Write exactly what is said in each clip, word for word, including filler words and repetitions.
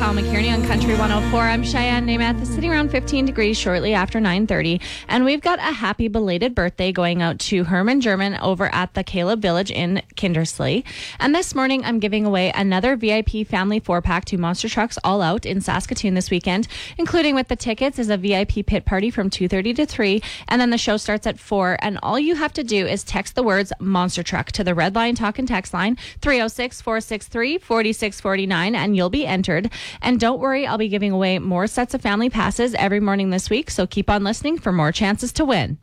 Kyle McKierney on Country one oh four. I'm Cheyenne Namath. It's sitting around fifteen degrees shortly after nine thirty. And we've got a happy belated birthday going out to Herman German over at the Caleb Village in Kindersley. And this morning, I'm giving away another V I P family four-pack to Monster Trucks All Out in Saskatoon this weekend, including with the tickets is a V I P pit party from two thirty to three. And then the show starts at four. And all you have to do is text the words Monster Truck to the Red Line Talk and Text line three oh six, four six three, four six four nine, and you'll be entered. And don't worry, I'll be giving away more sets of family passes every morning this week, so keep on listening for more chances to win.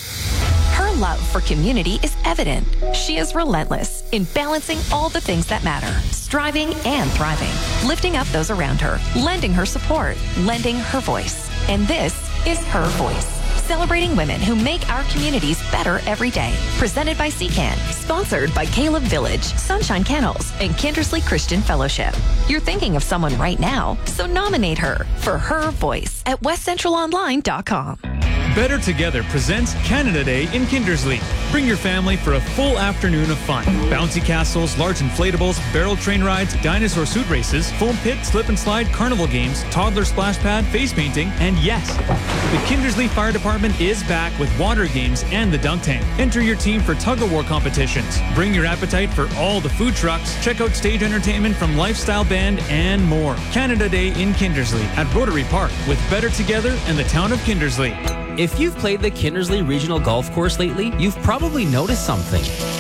Her love for community is evident. She is relentless in balancing all the things that matter, striving and thriving, lifting up those around her, lending her support, lending her voice. And this is Her Voice. Celebrating women who make our communities better every day. Presented by C CAN. Sponsored by Caleb Village, Sunshine Kennels, and Kindersley Christian Fellowship. You're thinking of someone right now, so nominate her for Her Voice at west central online dot com. Better Together presents Canada Day in Kindersley. Bring your family for a full afternoon of fun. Bouncy castles, large inflatables, barrel train rides, dinosaur suit races, foam pit, slip and slide, carnival games, toddler splash pad, face painting, and yes, the Kindersley Fire Department is back with water games and the dunk tank. Enter your team for tug-of-war competitions. Bring your appetite for all the food trucks. Check out stage entertainment from Lifestyle Band and more. Canada Day in Kindersley at Rotary Park with Better Together and the town of Kindersley. If you've played the Kindersley Regional Golf Course lately, you've probably noticed something.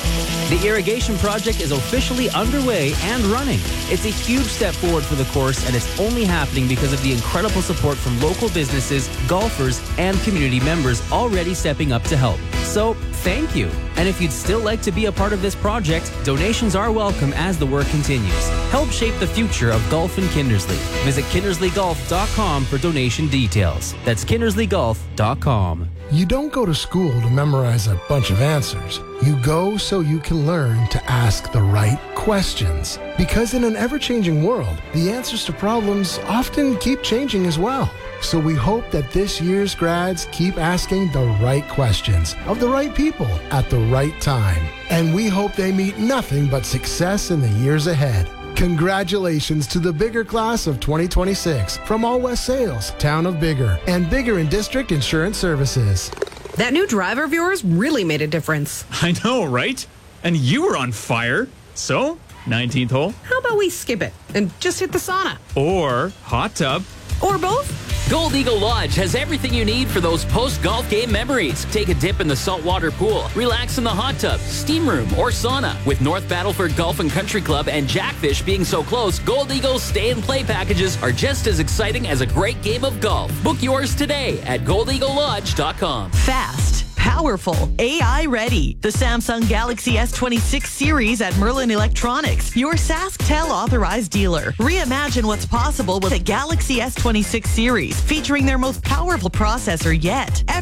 The irrigation project is officially underway and running. It's a huge step forward for the course, and it's only happening because of the incredible support from local businesses, golfers, and community members already stepping up to help. So, thank you. And if you'd still like to be a part of this project, donations are welcome as the work continues. Help shape the future of golf in Kindersley. Visit kindersley golf dot com for donation details. That's kindersley golf dot com. You don't go to school to memorize a bunch of answers. You go so you can learn to ask the right questions. Because in an ever-changing world, the answers to problems often keep changing as well. So we hope that this year's grads keep asking the right questions of the right people at the right time. And we hope they meet nothing but success in the years ahead. Congratulations to the Bigger class of twenty twenty-six from All West Sales, Town of Bigger, and Bigger in District Insurance Services. That new driver of yours really made a difference. I know, right? And you were on fire. So, nineteenth hole. How about we skip it and just hit the sauna? Or hot tub. Or both? Gold Eagle Lodge has everything you need for those post-golf game memories. Take a dip in the saltwater pool, relax in the hot tub, steam room, or sauna. With North Battleford Golf and Country Club and Jackfish being so close, Gold Eagle's stay and play packages are just as exciting as a great game of golf. Book yours today at gold eagle lodge dot com. Fast, powerful, A I ready. The Samsung Galaxy S twenty-six series at Merlin Electronics, your SaskTel authorized dealer. Reimagine what's possible with the Galaxy S twenty-six series, featuring their most powerful processor yet.